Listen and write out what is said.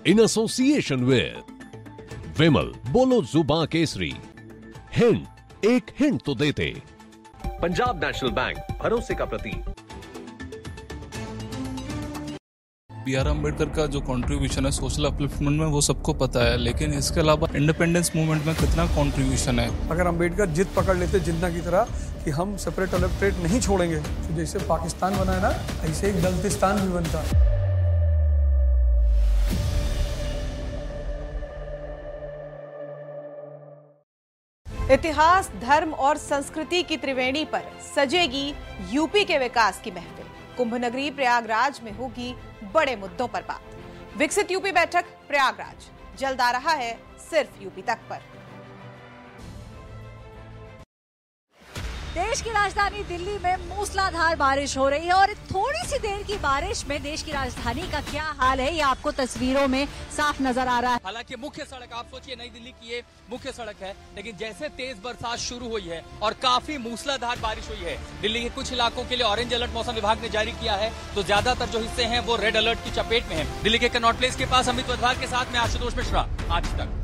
in association with विमल, बोलो जुबां Kesari. Hint, एक hint तो देते। पंजाब नेशनल बैंक, भरोसे का प्रतीक। B.R. अम्बेडकर का जो कंट्रीब्यूशन है सोशल अपलिफ्टमेंट में, वो सबको पता है, लेकिन इसके अलावा इंडिपेंडेंस मूवमेंट में कितना कंट्रीब्यूशन है। अगर अम्बेडकर जिद पकड़ लेते जिन्ना की तरह कि हम सेपरेट इलेक्टोरेट नहीं छोड़ेंगे, तो जैसे पाकिस्तान बना है ना, ऐसे एक दलितिस्तान भी बनता। इतिहास, धर्म और संस्कृति की त्रिवेणी पर सजेगी यूपी के विकास की महफिल। कुंभ नगरी प्रयागराज में होगी बड़े मुद्दों पर बात। विकसित यूपी बैठक प्रयागराज, जल्द आ रहा है सिर्फ यूपी तक पर। देश की राजधानी दिल्ली में मूसलाधार बारिश हो रही है और थोड़ी सी देर की बारिश में देश की राजधानी का क्या हाल है, ये आपको तस्वीरों में साफ नजर आ रहा है। हालांकि मुख्य सड़क, आप सोचिए नई दिल्ली की ये मुख्य सड़क है, लेकिन जैसे तेज बरसात शुरू हुई है और काफी मूसलाधार बारिश हुई है, दिल्ली के कुछ इलाकों के लिए ऑरेंज अलर्ट मौसम विभाग ने जारी किया है, तो ज्यादातर जो हिस्से हैं वो रेड अलर्ट की चपेट में है। दिल्ली के कनॉट प्लेस के पास अमित वधवाल के साथ में आशुतोष मिश्रा, आज तक।